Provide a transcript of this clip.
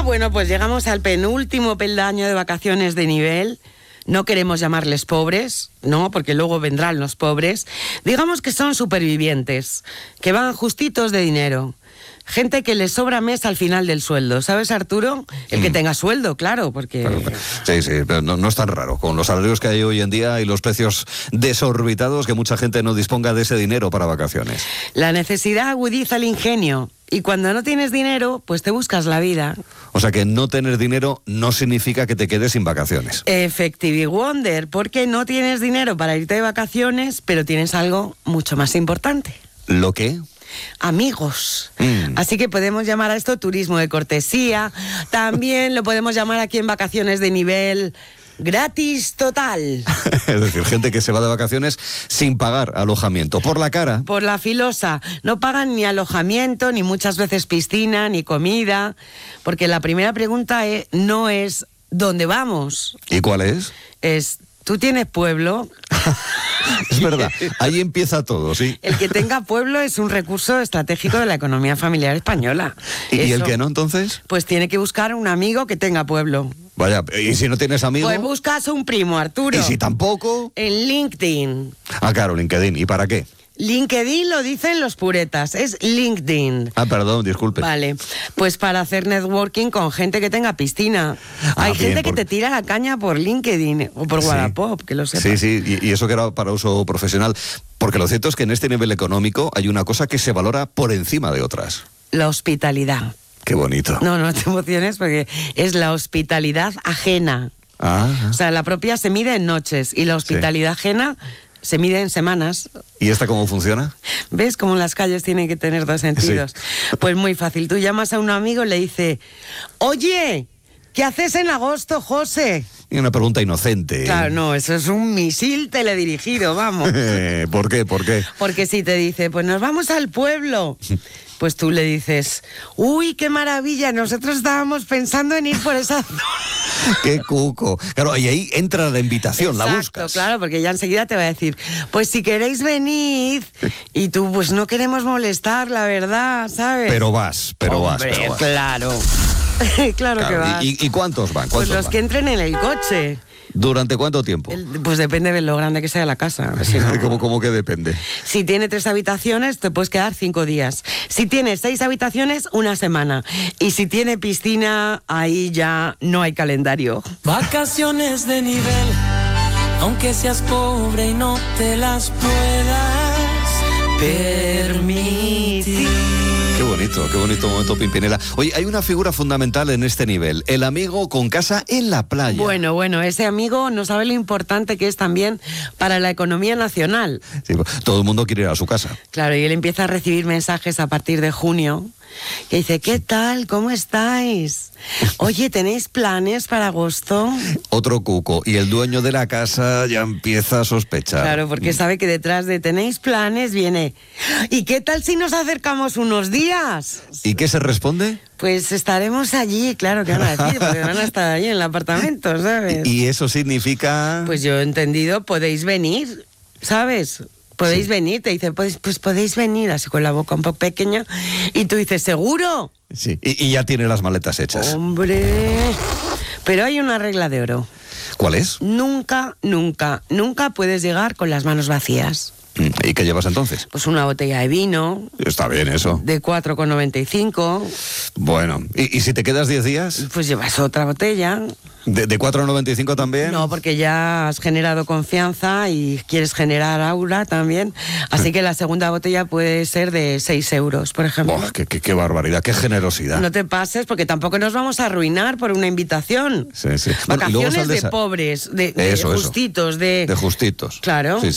Bueno, pues llegamos al penúltimo peldaño de vacaciones de nivel. No queremos llamarles pobres, ¿no? Porque luego vendrán los pobres. Digamos que son supervivientes, que van justitos de dinero. Gente que les sobra mes al final del sueldo. ¿Sabes, Arturo? El que tenga sueldo, claro, porque... Sí, pero no es tan raro. Con los salarios que hay hoy en día y los precios desorbitados, que mucha gente no disponga de ese dinero para vacaciones. La necesidad agudiza el ingenio. Y cuando no tienes dinero, pues te buscas la vida. O sea que no tener dinero no significa que te quedes sin vacaciones. Effective Wonder, porque no tienes dinero para irte de vacaciones, pero tienes algo mucho más importante. ¿Lo qué? Amigos. Así que podemos llamar a esto turismo de cortesía. También lo podemos llamar aquí en vacaciones de nivel gratis total. Es decir, gente que se va de vacaciones sin pagar alojamiento. Por la cara. Por la filosa. No pagan ni alojamiento, ni muchas veces piscina, ni comida. Porque la primera pregunta no es ¿dónde vamos? ¿Y cuál es? Es ¿tú tienes pueblo? Es verdad, ahí empieza todo, sí. El que tenga pueblo es un recurso estratégico de la economía familiar española. ¿Y el que no, entonces? Pues tiene que buscar un amigo que tenga pueblo. Vaya, ¿y si no tienes amigo? Pues buscas un primo, Arturo. ¿Y si tampoco? En LinkedIn. Ah, claro, LinkedIn. ¿Y para qué? LinkedIn lo dicen los puretas, es LinkedIn. Ah, perdón, disculpe. Vale, pues para hacer networking con gente que tenga piscina. Hay gente que te tira la caña por LinkedIn o por Wallapop, que lo sepas. Sí, y eso que era para uso profesional. Porque lo cierto es que en este nivel económico hay una cosa que se valora por encima de otras. La hospitalidad. Qué bonito. No te emociones porque es la hospitalidad ajena. O sea, la propia se mide en noches y la hospitalidad ajena se mide en semanas. ¿Y esta cómo funciona? ¿Ves cómo las calles tienen que tener dos sentidos? Sí. Pues muy fácil. Tú llamas a un amigo y le dices, oye, ¿qué haces en agosto, José? Y una pregunta inocente. Claro, no, eso es un misil teledirigido, vamos. ¿Por qué? Porque si te dice, pues nos vamos al pueblo, pues tú le dices, uy, qué maravilla, nosotros estábamos pensando en ir por esa zona. ¡Qué cuco! Claro, y ahí entra la invitación. Exacto, la buscas. Claro, porque ya enseguida te va a decir, pues si queréis venid, y tú, pues no queremos molestar, la verdad, ¿sabes? Pero vas. Claro. Claro que vas. ¿Y cuántos van? Pues los que entren en el coche. ¿Durante cuánto tiempo? Pues depende de lo grande que sea la casa. Si no... ¿Cómo que depende? Si tiene 3 habitaciones, te puedes quedar 5 días. Si tiene 6 habitaciones, 1 semana. Y si tiene piscina, ahí ya no hay calendario. Vacaciones de nivel, aunque seas pobre y no te las puedas permitir. Qué bonito momento, Pimpinela. Oye, hay una figura fundamental en este nivel, el amigo con casa en la playa. Bueno, ese amigo no sabe lo importante que es también para la economía nacional. Sí, todo el mundo quiere ir a su casa. Claro, y él empieza a recibir mensajes a partir de junio, que dice, ¿qué tal? ¿Cómo estáis? Oye, ¿tenéis planes para agosto? Otro cuco, y el dueño de la casa ya empieza a sospechar. Claro, porque sabe que detrás de ¿tenéis planes? Viene, ¿y qué tal si nos acercamos unos días? ¿Y qué se responde? Pues estaremos allí, claro, ¿qué van a decir? Porque van a estar allí en el apartamento, ¿sabes? ¿Y eso significa? Pues yo he entendido, podéis venir, ¿sabes? Podéis venir, te dice, pues podéis venir, así con la boca un poco pequeña, y tú dices, ¿seguro? Sí, y ya tiene las maletas hechas. ¡Hombre! Pero hay una regla de oro. ¿Cuál es? Nunca puedes llegar con las manos vacías. ¿Y qué llevas entonces? Pues una botella de vino. Está bien eso. De 4,95. Bueno, ¿y si te quedas 10 días? Pues llevas otra botella. ¿De 4,95 también? No, porque ya has generado confianza y quieres generar aura también. Así que la segunda botella puede ser de 6 euros, por ejemplo. Oh, qué barbaridad, qué generosidad. No te pases, porque tampoco nos vamos a arruinar por una invitación. Sí. Vacaciones de pobres, de justitos. De justitos. Claro. Sí.